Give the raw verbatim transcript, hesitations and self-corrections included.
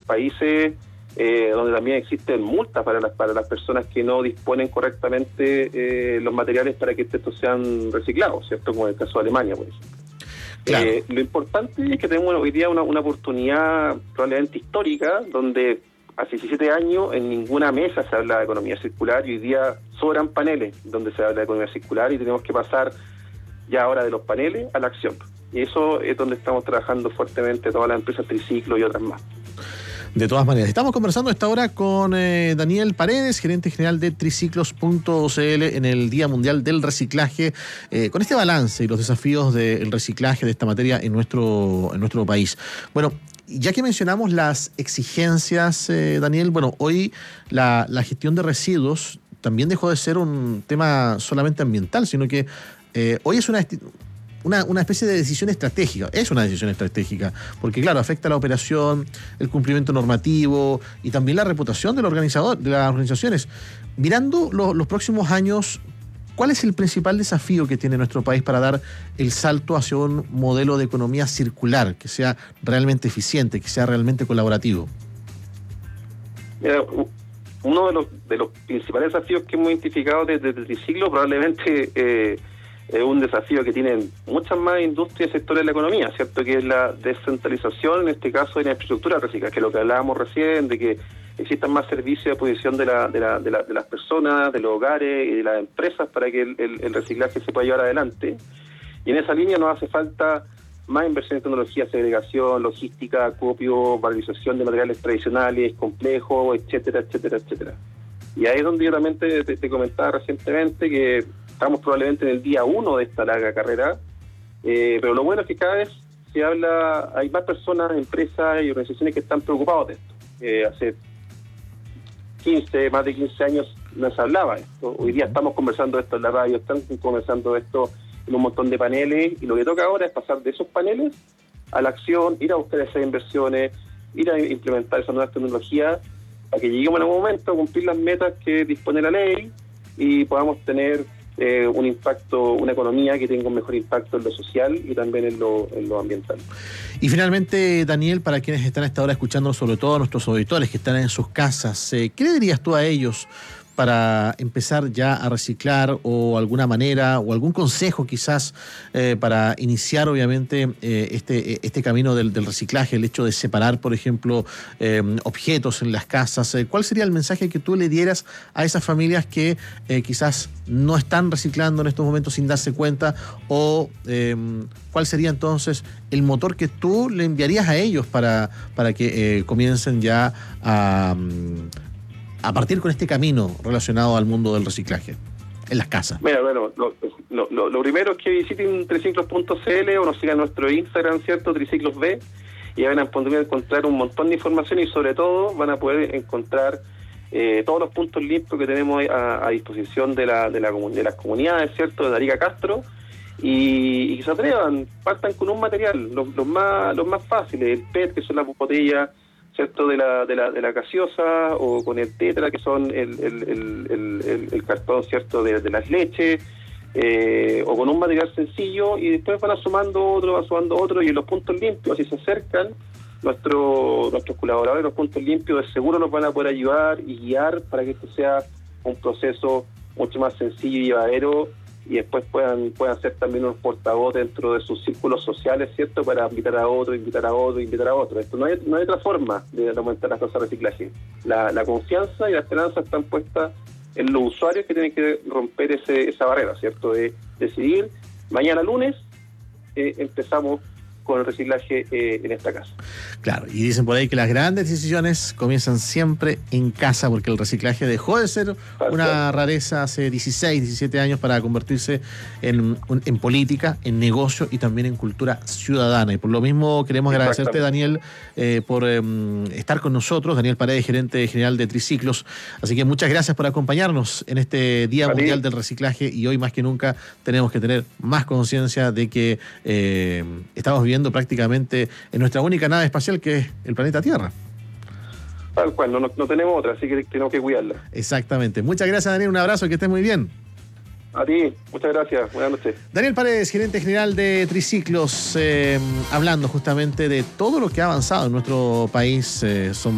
países eh, donde también existen multas para las para las personas que no disponen correctamente eh, los materiales para que estos sean reciclados, ¿cierto? Como en el caso de Alemania, por ejemplo. Claro. Eh, lo importante es que tenemos hoy día una, una oportunidad probablemente histórica, donde hace diecisiete años en ninguna mesa se habla de economía circular y hoy día sobran paneles donde se habla de economía circular y tenemos que pasar ya ahora de los paneles a la acción. Y eso es donde estamos trabajando fuertemente todas las empresas Triciclo y otras más. De todas maneras, estamos conversando a esta hora con eh, Daniel Paredes, gerente general de Triciclos punto c l en el Día Mundial del Reciclaje, eh, con este balance y los desafíos del reciclaje de esta materia en nuestro, en nuestro país. Bueno, ya que mencionamos las exigencias, eh, Daniel, bueno, hoy la, la gestión de residuos también dejó de ser un tema solamente ambiental, sino que eh, hoy es una... Una, una especie de decisión estratégica, es una decisión estratégica, porque claro, afecta la operación, el cumplimiento normativo y también la reputación del organizador, de las organizaciones. Mirando lo, los próximos años, ¿cuál es el principal desafío que tiene nuestro país para dar el salto hacia un modelo de economía circular, que sea realmente eficiente, que sea realmente colaborativo? Mira, uno de los, de los principales desafíos que hemos identificado desde el Triciclo probablemente... Eh, es un desafío que tienen muchas más industrias y sectores de la economía, ¿cierto? Que es la descentralización, en este caso, de la infraestructura reciclada, que es lo que hablábamos recién, de que existan más servicios a disposición de, la, de, la, de, la, de las personas, de los hogares y de las empresas para que el, el, el reciclaje se pueda llevar adelante. Y en esa línea nos hace falta más inversión en tecnología, segregación, logística, acopio, valorización de materiales tradicionales, complejos, etcétera, etcétera, etcétera. Y ahí es donde yo también te, te, te comentaba recientemente que estamos probablemente en el día uno de esta larga carrera, eh, pero lo bueno es que cada vez se habla, hay más personas, empresas y organizaciones que están preocupados de esto. Eh, hace quince, más de quince años no se hablaba de esto. Hoy día estamos conversando de esto en la radio, están conversando de esto en un montón de paneles, y lo que toca ahora es pasar de esos paneles a la acción, ir a buscar esas inversiones, ir a implementar esas nuevas tecnologías, para que lleguemos en algún momento a cumplir las metas que dispone la ley y podamos tener Eh, un impacto, una economía que tenga un mejor impacto en lo social y también en lo, en lo ambiental. Y finalmente, Daniel, para quienes están a esta hora escuchando, sobre todo a nuestros auditores que están en sus casas, eh, ¿qué le dirías tú a ellos para empezar ya a reciclar, o alguna manera o algún consejo quizás eh, para iniciar obviamente eh, este, este camino del, del reciclaje, el hecho de separar, por ejemplo, eh, objetos en las casas? Eh, ¿Cuál sería el mensaje que tú le dieras a esas familias que eh, quizás no están reciclando en estos momentos sin darse cuenta? O eh, ¿cuál sería entonces el motor que tú le enviarías a ellos para, para que eh, comiencen ya a... a partir con este camino relacionado al mundo del reciclaje en las casas? Mira, bueno, lo, lo, lo, lo primero es que visiten triciclos punto c l o nos sigan nuestro Instagram, ¿cierto? Triciclos B, y van a poder encontrar un montón de información y sobre todo van a poder encontrar eh, todos los puntos limpios que tenemos a, a disposición de, la, de, la, de las comunidades, ¿cierto? De Arica Castro, y, y que se atrevan, partan con un material, los, los, más, los más fáciles, el P E T, que son las botellas, ¿cierto? De la, de la, de la gaseosa, o con el tetra, que son el, el, el, el, el, el cartón, ¿cierto? De, de las leches, eh, o con un material sencillo, y después van sumando otro, van sumando otro, y en los puntos limpios, si se acercan, nuestro, nuestros colaboradores, los puntos limpios, de seguro nos van a poder ayudar y guiar para que esto sea un proceso mucho más sencillo y llevadero, y después puedan puedan ser también unos portavoces dentro de sus círculos sociales, ¿cierto? Para invitar a otro, invitar a otro, invitar a otro. Esto no hay, no hay otra forma de aumentar las tasas de reciclaje. La, la confianza y la esperanza están puestas en los usuarios, que tienen que romper ese, esa barrera, ¿cierto? De decidir, mañana lunes eh, empezamos con el reciclaje eh, en esta casa. Claro, y dicen por ahí que las grandes decisiones comienzan siempre en casa, porque el reciclaje dejó de ser una rareza hace dieciséis, diecisiete años para convertirse en, en política, en negocio y también en cultura ciudadana. Y por lo mismo queremos agradecerte, Daniel, eh, por eh, estar con nosotros. Daniel Paredes, gerente general de Triciclos. Así que muchas gracias por acompañarnos en este Día ¿A Mundial ti? del Reciclaje, y hoy más que nunca tenemos que tener más conciencia de que eh, estamos viviendo prácticamente en nuestra única nave espacial, que es el planeta Tierra. Tal cual, no, no, no tenemos otra, así que tenemos que cuidarla. Exactamente. Muchas gracias, Daniel, un abrazo, que estés muy bien. A ti, muchas gracias, buenas noches. Daniel Paredes, gerente general de Triciclos, eh, hablando justamente de todo lo que ha avanzado en nuestro país. Eh, son